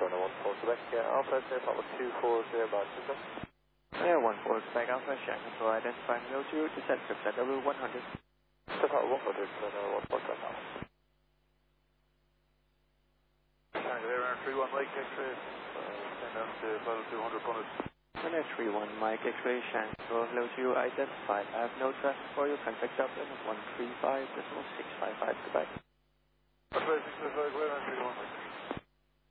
Runner 14 Quebec, Alpha, Papa 240 by system. Yeah, 14 Quebec Alpha, Shannon Control identifying no 2, descent trip W100. Step out 100, Runner 14 Quebec Alpha. Tango Air 31 Lake X-ray, send down to level 200 bonus. Runner 31 Mike X-ray, Shannon Control, hello to you, identified. I have no traffic for you, contact Dublin at 135.655 Quebec. X-ray 655, Runner 31 Mike.